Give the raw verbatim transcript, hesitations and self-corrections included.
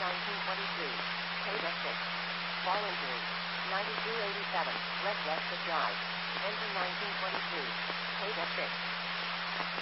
nineteen twenty-two. Paid at six. Voluntary. ninety-two eighty-seven. Red Westwood Drive. Enter nineteen twenty-two. Paid at six.